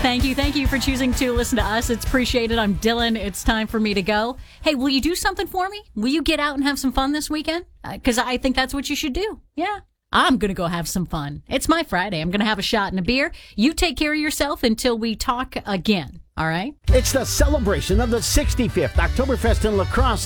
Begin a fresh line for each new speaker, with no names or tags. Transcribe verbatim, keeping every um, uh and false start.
Thank you. Thank you for choosing to listen to us. It's appreciated. I'm Dylan. It's time for me to go. Hey, will you do something for me? Will you get out and have some fun this weekend? Because uh, I think that's what you should do. Yeah. I'm going to go have some fun. It's my Friday. I'm going to have a shot and a beer. You take care of yourself until we talk again. All right?
It's the celebration of the sixty-fifth Oktoberfest in La Crosse.